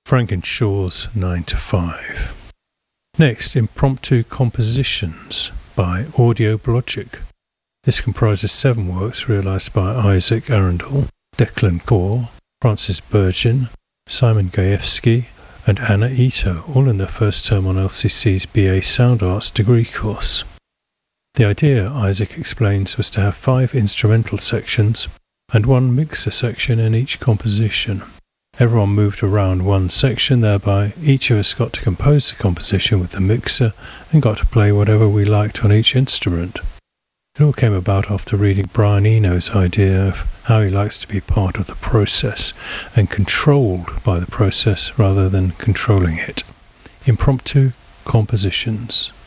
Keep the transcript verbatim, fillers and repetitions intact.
Frankenshaw's nine to five. Next, Impromptu Compositions by Audioblogic. This comprises seven works realised by Isaac Arundel, Declan Gore, Francis Burgeon, Simon Gajewski and Anna Ito, all in their first term on L C C's B A Sound Arts degree course. The idea, Isaac explains, was to have five instrumental sections and one mixer section in each composition. Everyone moved around one section, thereby each of us got to compose the composition with the mixer and got to play whatever we liked on each instrument. It all came about after reading Brian Eno's idea of how he likes to be part of the process and controlled by the process rather than controlling it. Impromptu Compositions.